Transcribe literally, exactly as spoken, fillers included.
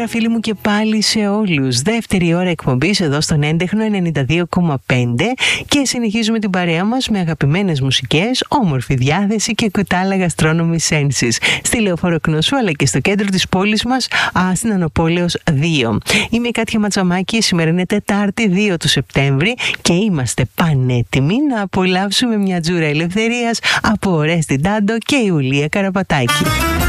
Καλησπέρα φίλοι μου και πάλι σε όλους. Δεύτερη ώρα εκπομπής εδώ στον Έντεχνο ενενήντα δύο κόμμα πέντε και συνεχίζουμε την παρέα μας με αγαπημένες μουσικές, όμορφη διάθεση και κουτάλα gastronomy senses στη Λεωφόρο Κνωσού αλλά και στο κέντρο της πόλης μας, α, στην Ανοπόλεως δύο. Είμαι η Κάτια Ματσαμάκη, σήμερα είναι Τετάρτη δύο του Σεπτέμβρη και είμαστε πανέτοιμοι να απολαύσουμε μια τζούρα ελευθερίας από Ορέστη Ντάντο και Ιουλία Καραπατάκη.